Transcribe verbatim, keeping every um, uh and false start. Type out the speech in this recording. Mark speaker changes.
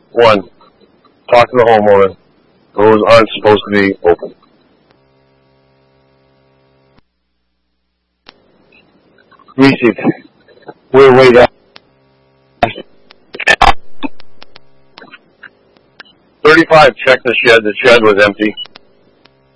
Speaker 1: One, talk to the homeowner. Those aren't supposed to be open. Receipt. We're way down. thirty-five, check the shed. The shed was empty.